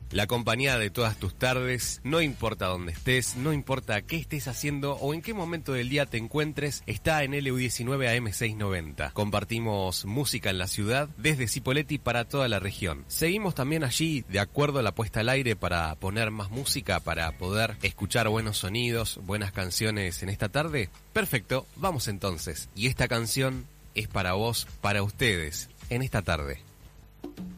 La compañía de todas tus tardes, no importa dónde estés, no importa qué estés haciendo o en qué momento del día te encuentres, está en LU19 AM690. Compartimos música en la ciudad desde Cipolletti para toda la región. Seguimos también allí de acuerdo a la puesta al aire para poner más música, para poder escuchar buenos sonidos, buenas canciones en esta tarde. Perfecto, vamos entonces. Y esta canción es para vos, para ustedes, en esta tarde.